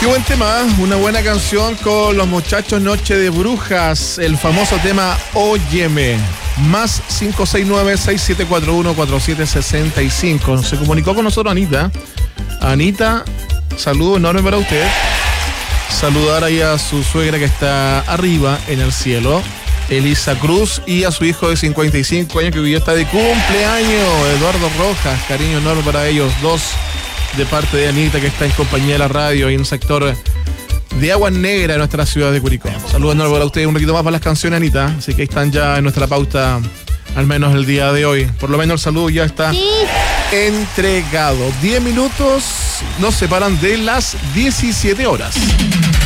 Qué buen tema, una buena canción con los muchachos Noche de Brujas, el famoso tema Óyeme, más 569-6741-4765. Se comunicó con nosotros Anita. Anita, saludo enorme para usted. Saludar ahí a su suegra que está arriba en el cielo, Elisa Cruz, y a su hijo de 55 años que hoy está de cumpleaños, Eduardo Rojas. Cariño enorme para ellos dos, de parte de Anita, que está en compañía de la radio y en un sector de Agua Negra de nuestra ciudad de Curicó. Saludos enormes para ustedes, un ratito más para las canciones, Anita, así que están ya en nuestra pauta, al menos el día de hoy. Por lo menos el saludo ya está entregado. 10 minutos nos separan de las 17 horas.